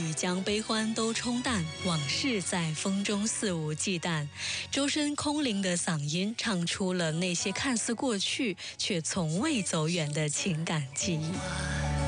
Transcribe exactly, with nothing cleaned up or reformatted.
已将悲欢都冲淡，往事在风中肆无忌惮。周深空灵的嗓音唱出了那些看似过去却从未走远的情感记忆。